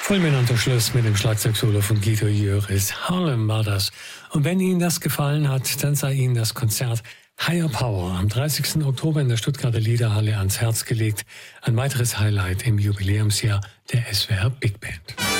Fulminanter Schluss mit dem Schlagzeugsolo von Guido Jöris. Harlem war das. Und wenn Ihnen das gefallen hat, dann sei Ihnen das Konzert Higher Power am 30. Oktober in der Stuttgarter Liederhalle ans Herz gelegt. Ein weiteres Highlight im Jubiläumsjahr der SWR Big Band.